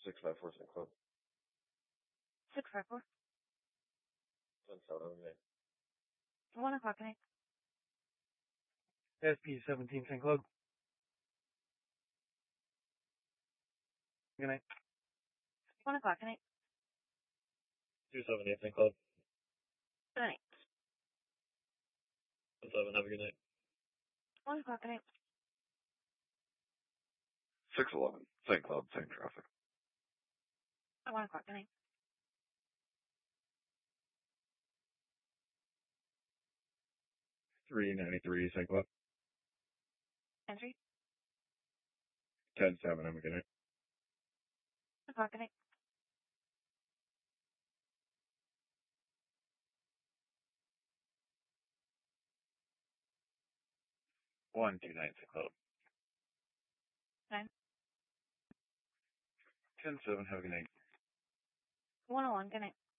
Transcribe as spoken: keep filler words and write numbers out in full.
Six five four Saint Cloud. Six five four. Ten seven. Have a good night. One o'clock tonight. S P seventeen Saint Cloud. Good night. One o'clock tonight. Two seven eight Saint Cloud. Good night. Ten seven. Have a good night. One o'clock tonight. Six eleven Saint Cloud. Same traffic. One o'clock tonight. Three ninety three Saint Cloud. Entry. Ten seven. Have a good night. One o'clock tonight. One two nine Saint Cloud. Nine. Ten seven. Have a good night. One oh one. Good night.